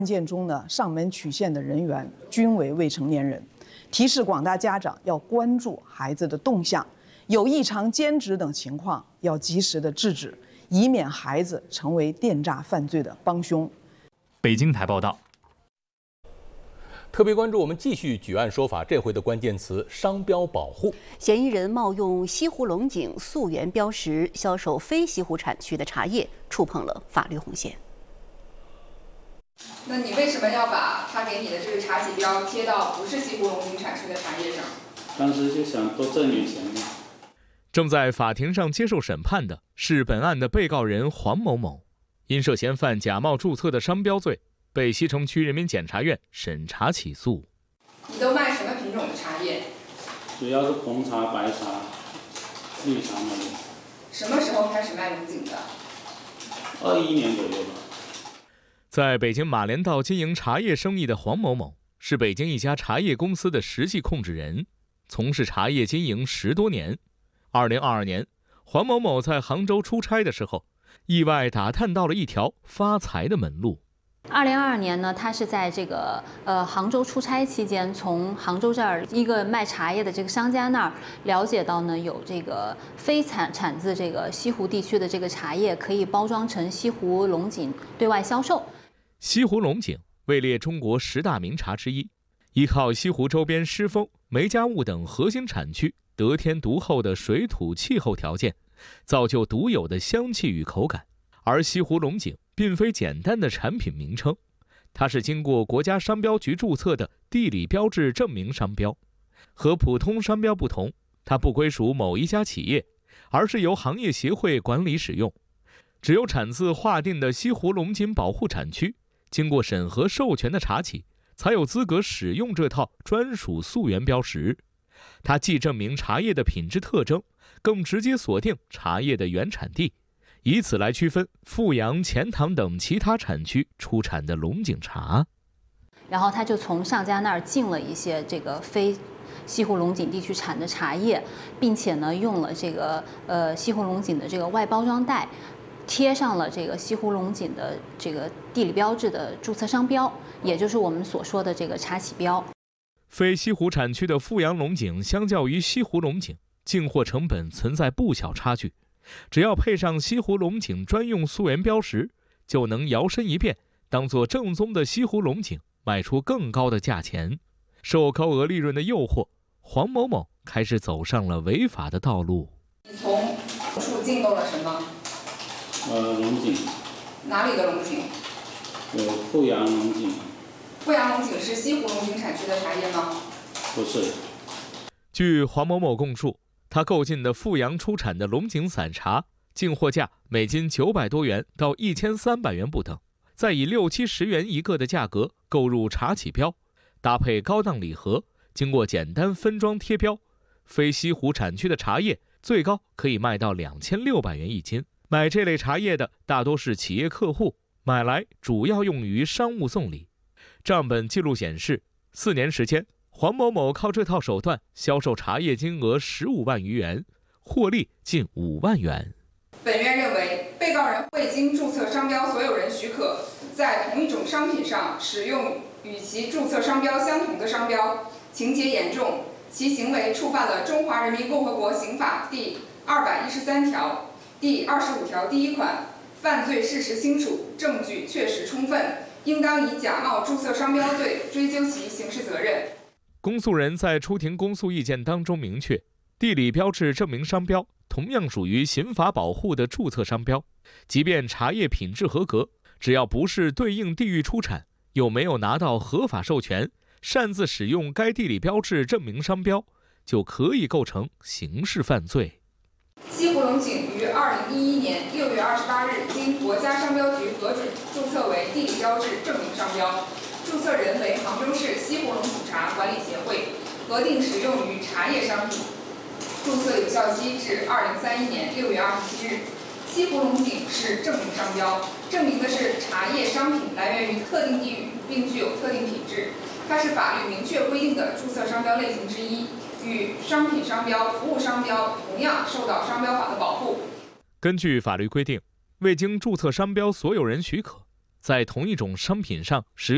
件中呢，上门取现的人员均为未成年人，提示广大家长要关注孩子的动向，有异常兼职等情况要及时的制止，以免孩子成为电诈犯罪的帮凶。 北京台报道。 特别关注我们继续举案说法，这回的关键词商标保护。 嫌疑人冒用西湖龙井溯源标识销售非西湖产区的茶叶，触碰了法律红线。 那你为什么要把他给你的这个茶企标贴到不是西湖龙井产区的茶叶上？ 当时就想多挣点钱嘛。 正在法庭上接受审判的是本案的被告人黄某某，因涉嫌犯假冒注册的商标罪，被西城区人民检察院审查起诉。 你都卖什么品种的茶叶？ 主要是红茶、白茶、绿茶那种。 什么时候开始卖龙井的 ？21年左右吧。 在北京马连道经营茶叶生意的黄某某，是北京一家茶叶公司的实际控制人，从事茶叶经营10多年。2022年，黄某某在杭州出差的时候，意外打探到了一条发财的门路。 2022年呢，他是在这个杭州出差期间，从杭州这儿一个卖茶叶的这个商家那儿了解到呢，有这个非产自这个西湖地区的这个茶叶可以包装成西湖龙井对外销售。 西湖龙井位列中国10大名茶之一，依靠西湖周边湿风、煤家坞等核心产区得天独厚的水土气候条件，造就独有的香气与口感。而西湖龙井并非简单的产品名称，它是经过国家商标局注册的地理标志证明商标。和普通商标不同，它不归属某一家企业，而是由行业协会管理使用。只有产自划定的西湖龙井保护产区，经过审核授权的茶企，才有资格使用这套专属溯源标识。它既证明茶叶的品质特征，更直接锁定茶叶的原产地，以此来区分富阳、钱塘等其他产区出产的龙井茶。 然后他就从上家那儿进了一些这个非西湖龙井地区产的茶叶，并且呢用了这个西湖龙井的这个外包装袋，贴上了这个西湖龙井的这个地理标志的注册商标，也就是我们所说的这个茶企标。 非西湖产区的富阳龙井相较于西湖龙井，进货成本存在不小差距。只要配上西湖龙井专用溯源标识，就能摇身一变，当作正宗的西湖龙井，卖出更高的价钱。受高额利润的诱惑，黄某某开始走上了违法的道路。 你从处进购了什么？ 龙井。 哪里的龙井？ 富阳龙井。 富阳龙井是西湖龙井产区的茶叶吗？ 不是。 据黄某某供述，他购进的富阳出产的龙井散茶，进货价每斤900多元到1300元不等，再以6、70元一个的价格购入茶企标，搭配高档礼盒，经过简单分装贴标，非西湖产区的茶叶最高可以卖到2600元一斤。买这类茶叶的大多是企业客户，买来主要用于商务送礼。账本记录显示，4年时间，黄某某靠这套手段销售茶叶金额15万余元，获利近5万元。 本院认为，被告人未经注册商标所有人许可，在同一种商品上使用与其注册商标相同的商标，情节严重，其行为触犯了《中华人民共和国刑法》第213条、第25条第1款，犯罪事实清楚，证据确实充分，应当以假冒注册商标罪追究其刑事责任。 公诉人在出庭公诉意见当中明确，地理标志证明商标同样属于刑法保护的注册商标，即便茶叶品质合格，只要不是对应地域出产，又没有拿到合法授权，擅自使用该地理标志证明商标，就可以构成刑事犯罪。 西湖龙井于2011年6月28日经国家商标局核准注册为地理标志证明商标，注册人为杭州市西湖龙井茶管理协会，核定使用于茶叶商品，注册有效期至2031年6月27日。西湖龙井是证明商标，证明的是茶叶商品来源于特定地域，并具有特定品质。它是法律明确规定的注册商标类型之一，与商品商标、服务商标同样受到商标法的保护。 根据法律规定，未经注册商标所有人许可，在同一种商品上使用